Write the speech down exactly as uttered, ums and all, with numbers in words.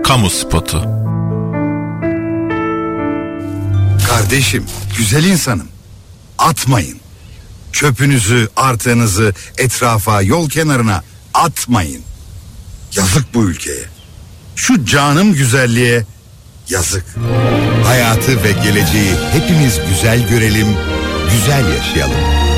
Kamu spotu. Kardeşim, güzel insanım. Atmayın. Çöpünüzü, artığınızı etrafa, yol kenarına atmayın. Yazık bu ülkeye. Şu canım güzelliğe yazık. Hayatı ve geleceği hepimiz güzel görelim, güzel yaşayalım.